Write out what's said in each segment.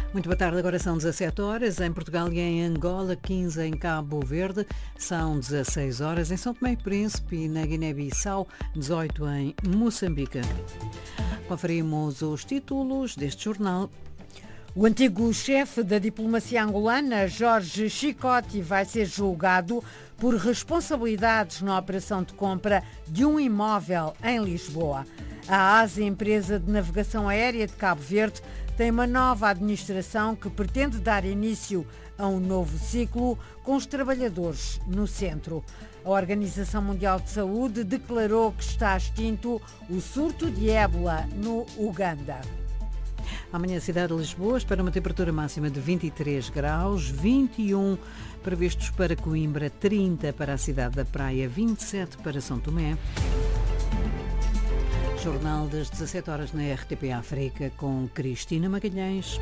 Muito boa tarde, agora são 17 horas em Portugal e em Angola, 15 em Cabo Verde, são 16 horas em São Tomé e Príncipe e na Guiné-Bissau, 18 em Moçambique. Conferimos os títulos deste jornal. O antigo chefe da diplomacia angolana, Jorge Chicote, vai ser julgado por responsabilidades na operação de compra de um imóvel em Lisboa. A ASA, empresa de navegação aérea de Cabo Verde, tem uma nova administração que pretende dar início a um novo ciclo com os trabalhadores no centro. A Organização Mundial de Saúde declarou que está extinto o surto de ébola no Uganda. Amanhã a cidade de Lisboa espera uma temperatura máxima de 23 graus, 21 previstos para Coimbra, 30 para a cidade da Praia, 27 para São Tomé. Jornal das 17 horas na RTP África com Cristina Magalhães.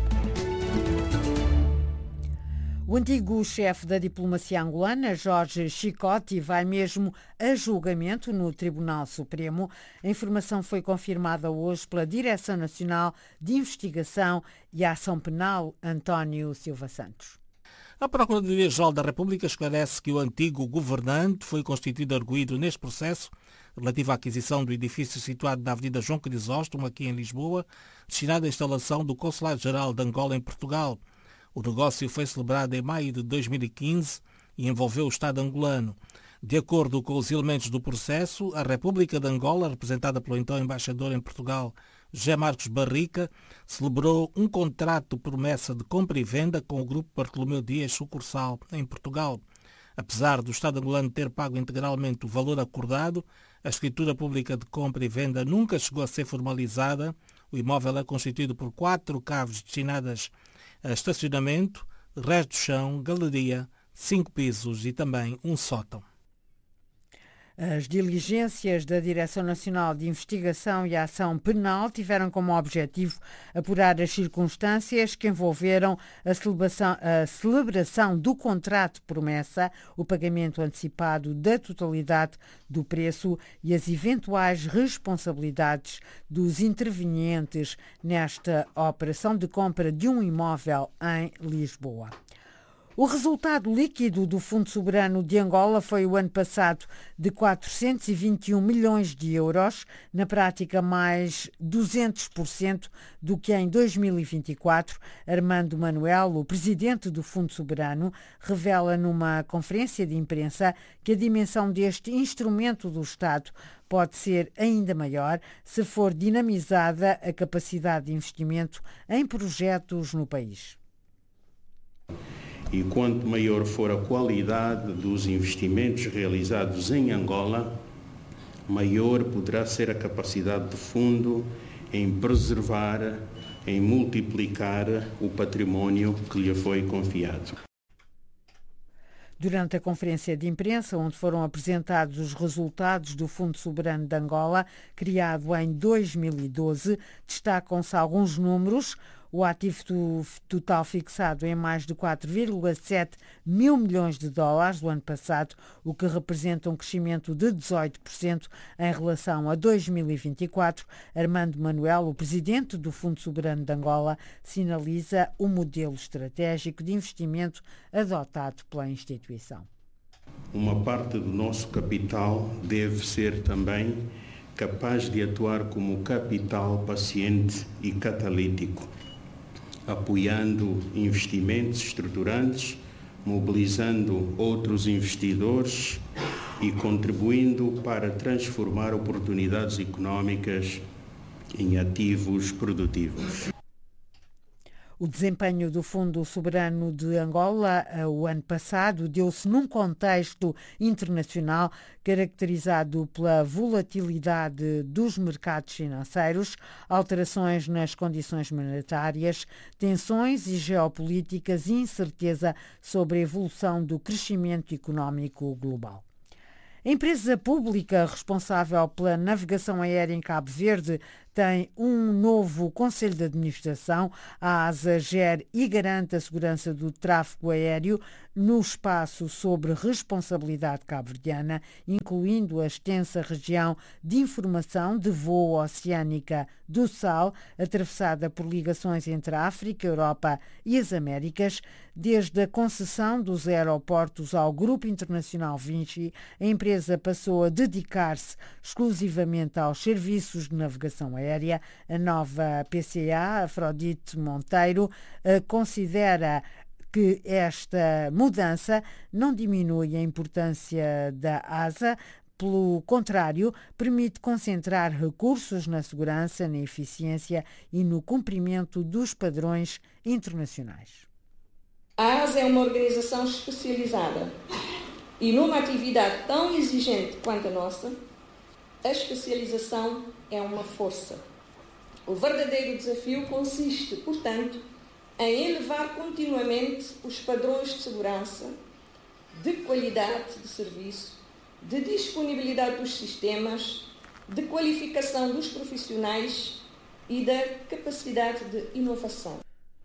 O antigo chefe da diplomacia angolana, Jorge Chicote, vai mesmo a julgamento no Tribunal Supremo. A informação foi confirmada hoje pela Direção Nacional de Investigação e Ação Penal, António Silva Santos. A Procuradoria-Geral da República esclarece que o antigo governante foi constituído arguido neste processo relativo à aquisição do edifício situado na Avenida João Crisóstomo, aqui em Lisboa, destinado à instalação do Consulado-Geral de Angola em Portugal. O negócio foi celebrado em maio de 2015 e envolveu o Estado angolano. De acordo com os elementos do processo, a República de Angola, representada pelo então embaixador em Portugal, José Marcos Barrica, celebrou um contrato de promessa de compra e venda com o Grupo Bartolomeu Dias sucursal em Portugal. Apesar do Estado angolano ter pago integralmente o valor acordado, a escritura pública de compra e venda nunca chegou a ser formalizada. O imóvel é constituído por 4 caves destinadas a estacionamento, resto de chão, galeria, 5 pisos e também um sótão. As diligências da Direção Nacional de Investigação e Ação Penal tiveram como objetivo apurar as circunstâncias que envolveram a celebração do contrato de promessa, o pagamento antecipado da totalidade do preço e as eventuais responsabilidades dos intervenientes nesta operação de compra de um imóvel em Lisboa. O resultado líquido do Fundo Soberano de Angola foi o ano passado de 421 milhões de euros, na prática mais 200% do que em 2024. Armando Manuel, o presidente do Fundo Soberano, revela numa conferência de imprensa que a dimensão deste instrumento do Estado pode ser ainda maior se for dinamizada a capacidade de investimento em projetos no país. E quanto maior for a qualidade dos investimentos realizados em Angola, maior poderá ser a capacidade do fundo em preservar, em multiplicar o património que lhe foi confiado. Durante a conferência de imprensa, onde foram apresentados os resultados do Fundo Soberano de Angola, criado em 2012, destacam-se alguns números. O ativo total fixado em mais de 4,7 mil milhões de dólares do ano passado, o que representa um crescimento de 18% em relação a 2024. Armando Manuel, o presidente do Fundo Soberano de Angola, sinaliza o modelo estratégico de investimento adotado pela instituição. Uma parte do nosso capital deve ser também capaz de atuar como capital paciente e catalítico, apoiando investimentos estruturantes, mobilizando outros investidores e contribuindo para transformar oportunidades económicas em ativos produtivos. O desempenho do Fundo Soberano de Angola o ano passado deu-se num contexto internacional caracterizado pela volatilidade dos mercados financeiros, alterações nas condições monetárias, tensões e geopolíticas e incerteza sobre a evolução do crescimento económico global. A empresa pública responsável pela navegação aérea em Cabo Verde tem um novo Conselho de Administração. A ASA gera e garante a segurança do tráfego aéreo no espaço sob responsabilidade cabo-verdiana, incluindo a extensa região de informação de voo oceânica do SAL, atravessada por ligações entre a África, a Europa e as Américas. Desde a concessão dos aeroportos ao Grupo Internacional Vinci, a empresa passou a dedicar-se exclusivamente aos serviços de navegação aérea. A nova PCA, Afrodite Monteiro, considera que esta mudança não diminui a importância da ASA. Pelo contrário, permite concentrar recursos na segurança, na eficiência e no cumprimento dos padrões internacionais. A ASA é uma organização especializada e numa atividade tão exigente quanto a nossa, a especialização é uma força. O verdadeiro desafio consiste, portanto, em elevar continuamente os padrões de segurança, de qualidade de serviço, de disponibilidade dos sistemas, de qualificação dos profissionais e da capacidade de inovação.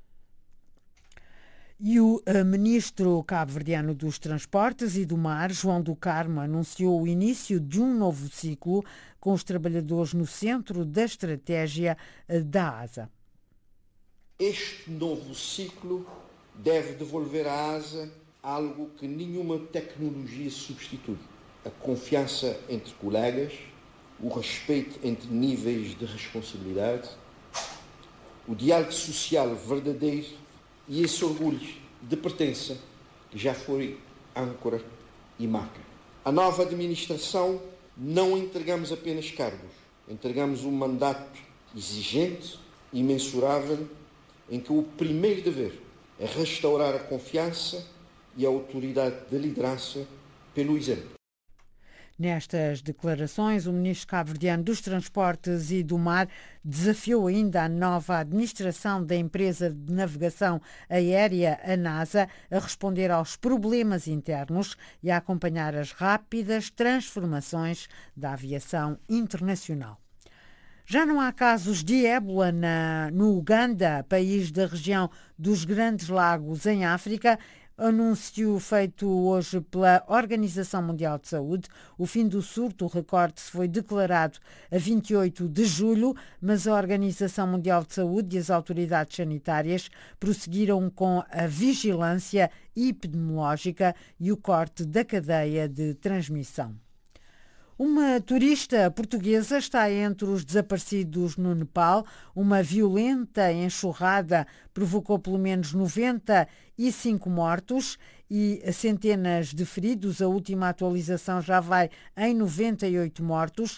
E o ministro cabo-verdiano dos Transportes e do Mar, João do Carmo, anunciou o início de um novo ciclo com os trabalhadores no centro da estratégia da ASA. Este novo ciclo deve devolver à ASA algo que nenhuma tecnologia substitui: a confiança entre colegas, o respeito entre níveis de responsabilidade, o diálogo social verdadeiro e esse orgulho de pertença que já foi âncora e marca. A nova administração não entregamos apenas cargos, entregamos um mandato exigente e mensurável em que o primeiro dever é restaurar a confiança e a autoridade de liderança pelo exemplo. Nestas declarações, o ministro cabo-verdiano dos Transportes e do Mar desafiou ainda a nova administração da empresa de navegação aérea, a NASA, a responder aos problemas internos e a acompanhar as rápidas transformações da aviação internacional. Já não há casos de ébola no Uganda, país da região dos Grandes Lagos, em África. Anúncio feito hoje pela Organização Mundial de Saúde. O fim do surto, recorde-se, foi declarado a 28 de julho, mas a Organização Mundial de Saúde e as autoridades sanitárias prosseguiram com a vigilância epidemiológica e o corte da cadeia de transmissão. Uma turista portuguesa está entre os desaparecidos no Nepal. Uma violenta enxurrada provocou pelo menos 95 mortos e centenas de feridos. A última atualização já vai em 98 mortos,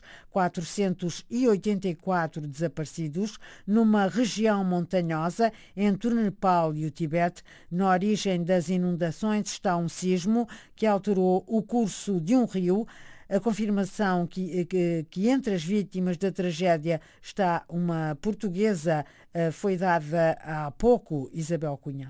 484 desaparecidos, numa região montanhosa entre o Nepal e o Tibete. Na origem das inundações está um sismo que alterou o curso de um rio. A confirmação que entre as vítimas da tragédia está uma portuguesa foi dada há pouco, Isabel Cunha.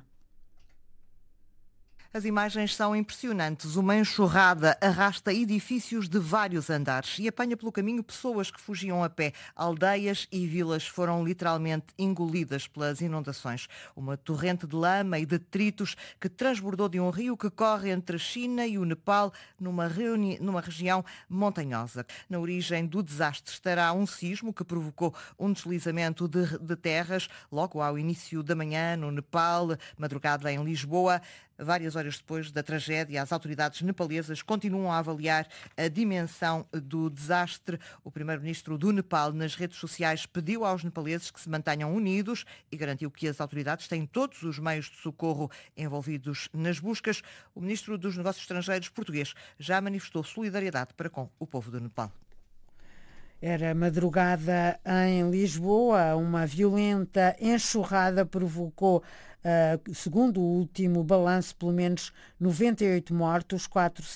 As imagens são impressionantes. Uma enxurrada arrasta edifícios de vários andares e apanha pelo caminho pessoas que fugiam a pé. Aldeias e vilas foram literalmente engolidas pelas inundações. Uma torrente de lama e detritos que transbordou de um rio que corre entre a China e o Nepal numa região montanhosa. Na origem do desastre estará um sismo que provocou um deslizamento de terras logo ao início da manhã no Nepal, madrugada em Lisboa. Várias horas depois da tragédia, as autoridades nepalesas continuam a avaliar a dimensão do desastre. O primeiro-ministro do Nepal, nas redes sociais, pediu aos nepaleses que se mantenham unidos e garantiu que as autoridades têm todos os meios de socorro envolvidos nas buscas. O ministro dos Negócios Estrangeiros português já manifestou solidariedade para com o povo do Nepal. Era madrugada em Lisboa. Uma violenta enxurrada provocou, segundo o último balanço, pelo menos 98 mortos,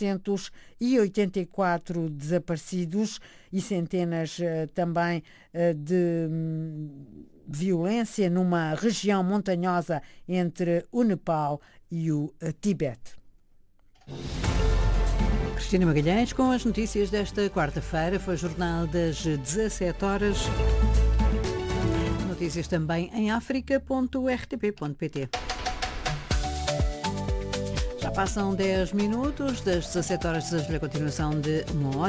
484 desaparecidos e centenas também de violência numa região montanhosa entre o Nepal e o Tibete. Cristina Magalhães com as notícias desta quarta-feira. Foi o jornal das 17 horas. notícias também em africa.rtp.pt. Já passam 10 minutos, das 17 horas, desejo-lhe a continuação de uma hora.